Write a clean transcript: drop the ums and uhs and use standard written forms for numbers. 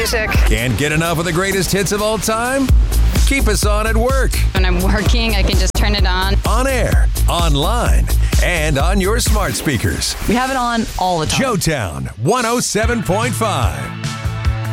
music. Can't get enough of the greatest hits of all time? Keep us on at work. When I'm working, I can just turn it on. On air, online, and on your smart speakers. We have it on all the time. Joetown 107.5.